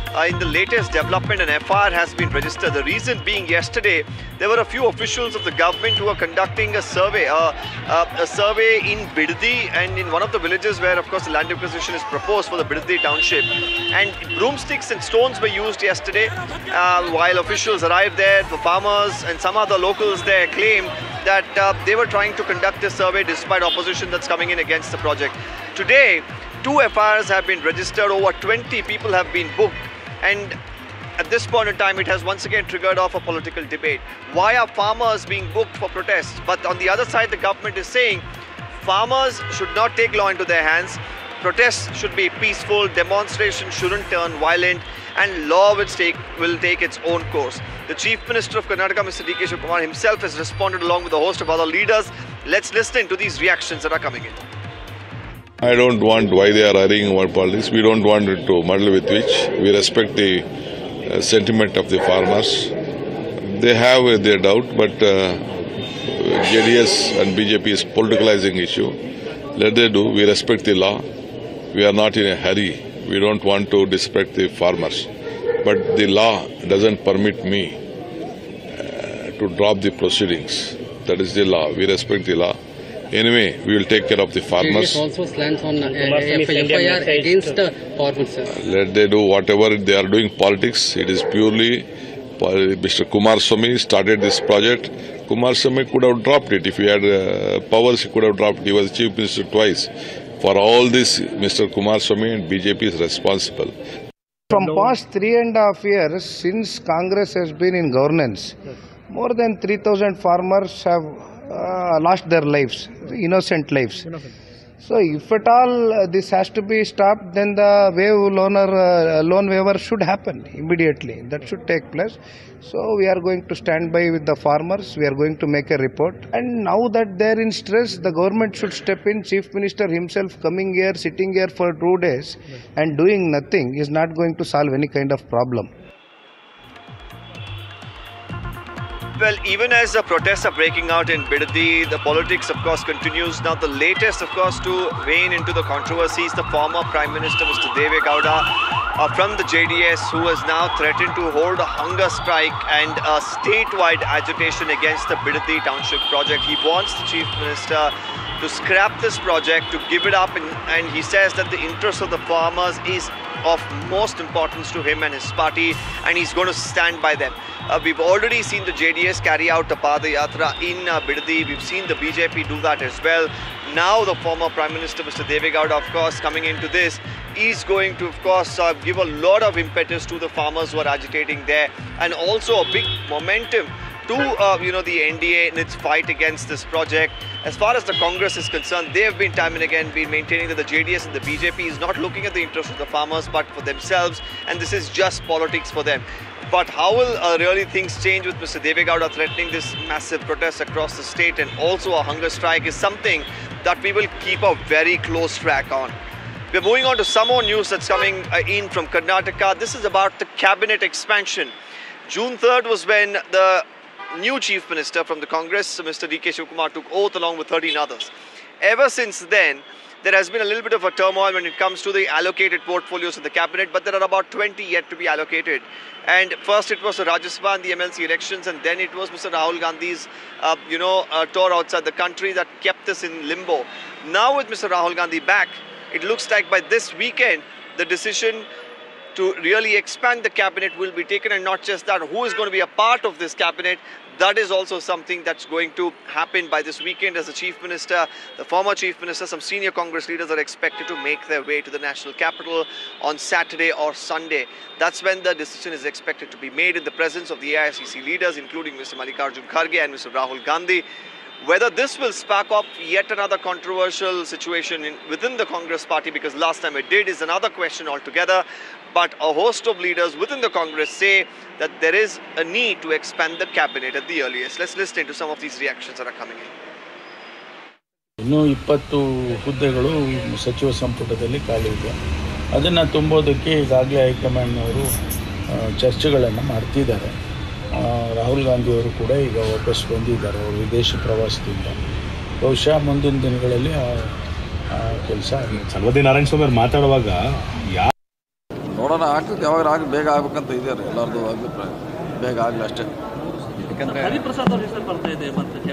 in the latest development, an FIR has been registered. The reason being, yesterday there were a few officials of the government who were conducting a survey in Bidadi and in one of the villages where, of course, the land acquisition is proposed for the Bidadi township. And broomsticks and stones were used yesterday while officials arrived there. The farmers and some other locals there claimed that they were trying to conduct a survey despite opposition that's coming in against the project. Today, 2 FIRs have been registered, over 20 people have been booked, and at this point in time it has once again triggered off a political debate. Why are farmers being booked for protests? But on the other side, the government is saying farmers should not take law into their hands. Protests should be peaceful, demonstrations shouldn't turn violent, and law will take its own course. The Chief Minister of Karnataka, Mr. D.K. Shivakumar himself has responded along with a host of other leaders. Let's listen to these reactions that are coming in. I don't want why they are arguing about politics. We don't want to muddle with which. We respect the sentiment of the farmers. They have their doubt, but JDS and BJP is politicalizing issue. Let them do. We respect the law. We are not in a hurry. We don't want to disrespect the farmers. But the law doesn't permit me to drop the proceedings. That is the law. We respect the law. Anyway, we will take care of the farmers. Also slants on FIR against the farmers. Let they do whatever they are doing politics. It is purely Mr. Kumaraswamy started this project. Kumaraswamy could have dropped it. If he had powers, he could have dropped it. He was Chief Minister twice. For all this, Mr. Kumaraswamy and BJP is responsible. From past 3.5 years, since Congress has been in governance, more than 3,000 farmers have lost their lives, innocent lives. So if at all this has to be stopped, then the loan waiver should happen immediately. That should take place. So we are going to stand by with the farmers. We are going to make a report. And now that they are in stress, the government should step in. Chief Minister himself coming here, sitting here for 2 days and doing nothing is not going to solve any kind of problem. Well, even as the protests are breaking out in Bidadi, the politics, of course, continues. Now, the latest, of course, to rein into the controversy is the former Prime Minister, Mr. Deve Gowda, from the JDS, who has now threatened to hold a hunger strike and a statewide agitation against the Bidadi Township project. He wants the Chief Minister to scrap this project, to give it up, and he says that the interest of the farmers is of most importance to him and his party, and he's going to stand by them. We've already seen the JDS carry out a Padayatra in Bidadi. We've seen the BJP do that as well. Now the former Prime Minister, Mr. Deve Gowda, of course, coming into this, is going to, of course, give a lot of impetus to the farmers who are agitating there, and also a big momentum to the NDA in its fight against this project. As far as the Congress is concerned, they have been time and again maintaining that the JDS and the BJP is not looking at the interests of the farmers but for themselves, and this is just politics for them. But how will really things change with Mr. Deve Gowda threatening this massive protest across the state and also a hunger strike is something that we will keep a very close track on. We're moving on to some more news that's coming in from Karnataka. This is about the cabinet expansion. June 3rd was when the new Chief Minister from the Congress, Mr. D.K. Shivakumar, took oath along with 13 others. Ever since then, there has been a little bit of a turmoil when it comes to the allocated portfolios of the cabinet, but there are about 20 yet to be allocated. And first it was the Rajya Sabha and the MLC elections, and then it was Mr. Rahul Gandhi's, tour outside the country that kept this in limbo. Now with Mr. Rahul Gandhi back, it looks like by this weekend, the decision to really expand the cabinet will be taken, and not just that, who is going to be a part of this cabinet. That is also something that's going to happen by this weekend, as the Chief Minister, the former Chief Minister, some senior Congress leaders are expected to make their way to the national capital on Saturday or Sunday. That's when the decision is expected to be made in the presence of the AICC leaders, including Mr. Mallikarjun Kharge and Mr. Rahul Gandhi. Whether this will spark off yet another controversial situation within the Congress party, because last time it did, is another question altogether. But a host of leaders within the Congress say that there is a need to expand the cabinet at the earliest. Let's listen to some of these reactions that are coming in. ಇನ್ನೂ 20 ಹುದ್ದೆಗಳು ಸಚಿವ ಸಂಪುಟದಲ್ಲಿ ಖಾಲಿ ಇದೆ. ಅದನ್ನು ತುಂಬೋದಕ್ಕೆ ಈಗಾಗಲೇ ಹೈಕಮಾಂಡ್ನವರು ಚರ್ಚೆಗಳನ್ನು ಮಾಡ್ತಿದ್ದಾರೆ. ರಾಹುಲ್ ಗಾಂಧಿಯವರು ಕೂಡ ಈಗ ವಾಪಸ್ ಬಂದಿದ್ದಾರೆ ಅವರು ವಿದೇಶಿ ಪ್ರವಾಸದಿಂದ. ಬಹುಶಃ ಮುಂದಿನ ದಿನಗಳಲ್ಲಿ ಕೆಲಸ ಸನ್ವತಿ ನಾರಾಯಣ ಸ್ವಾಮಿ ಅವರು ಮಾತಾಡುವಾಗ ನೋಡೋಣ ನೋಡೋಣ ಆಗ್ತದೆ, ಯಾವಾಗ ಬೇಗ ಆಗ್ಬೇಕಂತ ಇದೆ ರೀ ಎಲ್ಲರದ್ದು ಅಭಿಪ್ರಾಯ, ಬೇಗ ಆಗಲಿ ಅಷ್ಟೇ. ಹರಿಪ್ರಸಾದ್ ಅವ್ರ ಹೆಸರು ಬರ್ತಾ ಇದೆ ಮತ್ತೆ